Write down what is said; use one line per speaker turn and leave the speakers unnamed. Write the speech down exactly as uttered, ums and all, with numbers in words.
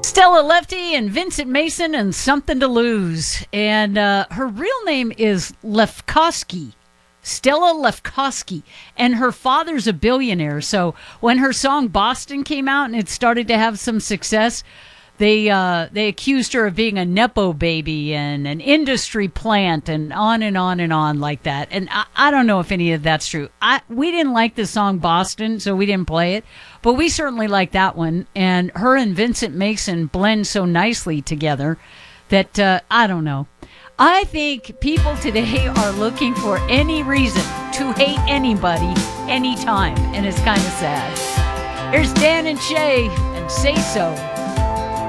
Stella Lefty and Vincent Mason and Something to Lose. And uh, her real name is Lefkowski. Stella Lefkowski. And her father's a billionaire. So when her song Boston came out and it started to have some success, they uh, they accused her of being a Nepo baby and an industry plant and on and on and on like that. And I, I don't know if any of that's true. I We didn't like the song Boston, so we didn't play it. But we certainly like that one. And her and Vincent Mason blend so nicely together that, uh, I don't know. I think people today are looking for any reason to hate anybody anytime. And it's kind of sad. Here's Dan and Shay and Say So.